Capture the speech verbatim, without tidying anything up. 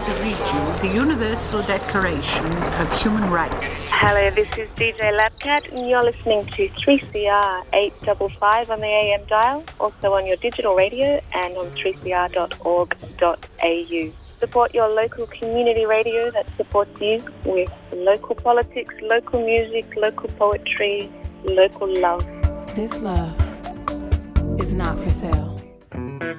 to read you the Universal Declaration of Human Rights. Hello, this is D J Labcat, and you're listening to three C R eight five five on the A M dial, also on your digital radio and on three c r dot org dot a u. Support your local community radio that supports you with local politics, local music, local poetry, local love. This love is not for sale.